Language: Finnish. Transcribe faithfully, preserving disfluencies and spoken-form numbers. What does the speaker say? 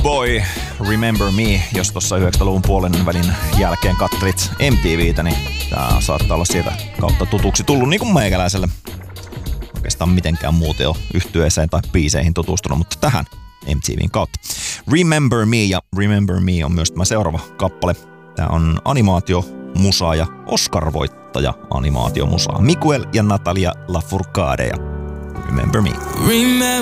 Boy, Remember Me, jos tuossa yhdeksänkymmentäluvun puolen välin jälkeen kattelit M T V:tä, niin tää saattaa olla sieltä kautta tutuksi tullut niin kuin meikäläiselle. Oikeastaan mitenkään muuten ole yhtyeeseen tai biiseihin tutustunut, mutta tähän M T V:n kautta. Remember Me, ja Remember Me on myös tämä seuraava kappale. Tää on animaatiomusaa ja Oscar-voittaja animaatiomusaa. Miguel ja Natalia Lafourcade ja Remember Me. Remember